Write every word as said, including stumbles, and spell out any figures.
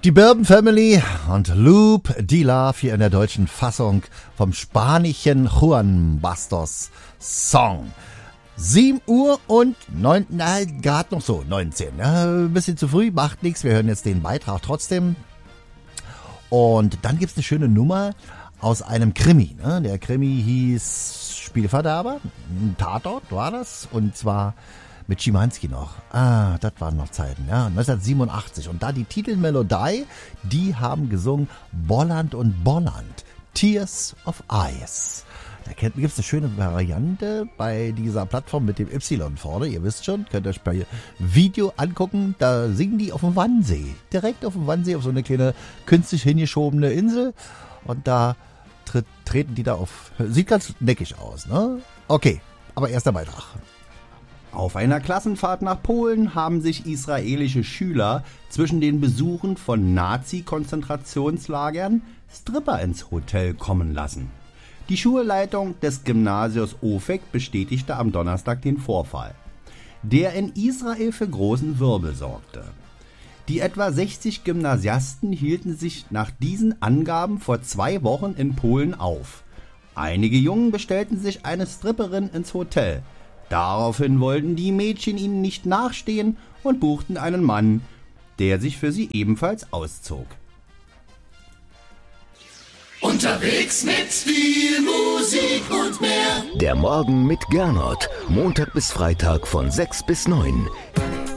Die Bourbon Family und Loop de Love hier in der deutschen Fassung vom spanischen Juan Bastos Song. sieben Uhr und neun, na, gerade noch so, neunzehn. Ja, ein bisschen zu früh, macht nichts. Wir hören jetzt den Beitrag trotzdem. Und dann gibt's eine schöne Nummer aus einem Krimi. Ne? Der Krimi hieß Spielverderber. Ein Tatort war das. Und zwar mit Schimanski noch. Ah, das waren noch Zeiten, ja. neunzehnhundertsiebenundachtzig. Und da die Titelmelodie, die haben gesungen Bolland und Bolland. Tears of Ice. Da gibt es eine schöne Variante bei dieser Plattform mit dem Y vorne. Ihr wisst schon, könnt ihr euch bei Video angucken. Da singen die auf dem Wannsee. Direkt auf dem Wannsee, auf so eine kleine künstlich hingeschobene Insel. Und da tritt, treten die da auf. Sieht ganz neckig aus, ne? Okay, aber erster Beitrag. Auf einer Klassenfahrt nach Polen haben sich israelische Schüler zwischen den Besuchen von Nazi-Konzentrationslagern Stripper ins Hotel kommen lassen. Die Schulleitung des Gymnasiums Ofek bestätigte am Donnerstag den Vorfall, der in Israel für großen Wirbel sorgte. Die etwa sechzig Gymnasiasten hielten sich nach diesen Angaben vor zwei Wochen in Polen auf. Einige Jungen bestellten sich eine Stripperin ins Hotel. Daraufhin wollten die Mädchen ihnen nicht nachstehen und buchten einen Mann, der sich für sie ebenfalls auszog. Unterwegs mit viel Musik und mehr. Der Morgen mit Gernot. Montag bis Freitag von sechs bis neun.